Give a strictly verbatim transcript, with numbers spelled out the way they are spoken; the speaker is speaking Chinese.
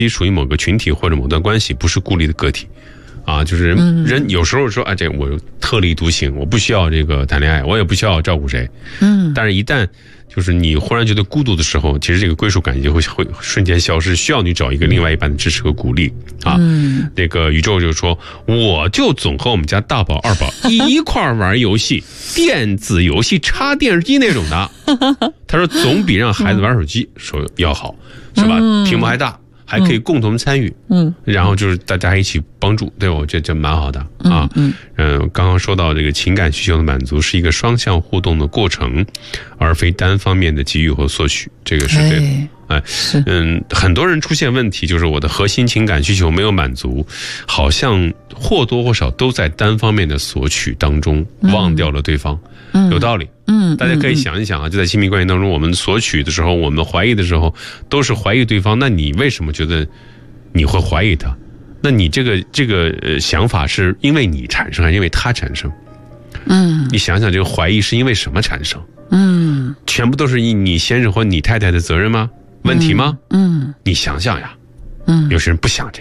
属于某个群体或者某段关系，不是孤立的个体。啊，就是人、嗯、人有时候说啊，这我特立独行，我不需要这个谈恋爱，我也不需要照顾谁。嗯，但是一旦就是你忽然觉得孤独的时候，其实这个归属感就会会瞬间消失，需要你找一个另外一半的支持和鼓励啊。嗯，那个宇宙就说，我就总和我们家大宝二宝一块玩游戏，电子游戏插电视机那种的。他说总比让孩子玩手机说要好，是吧？嗯、屏幕还大。还可以共同参与，嗯，然后就是大家一起帮助，对，我觉得这蛮好的啊，嗯嗯，刚刚说到这个情感需求的满足是一个双向互动的过程，而非单方面的给予和索取，这个是对的。哎，嗯，很多人出现问题就是我的核心情感需求没有满足，好像或多或少都在单方面的索取当中忘掉了对方，嗯，有道理。嗯，大家可以想一想啊，就在亲密关系当中，我们索取的时候，我们怀疑的时候，都是怀疑对方。那你为什么觉得你会怀疑他？那你这个这个呃想法是因为你产生，还是因为他产生？嗯，你想想，这个怀疑是因为什么产生？嗯，全部都是你先生或你太太的责任吗？问题吗？嗯，你想想呀。嗯，有些人不想这个。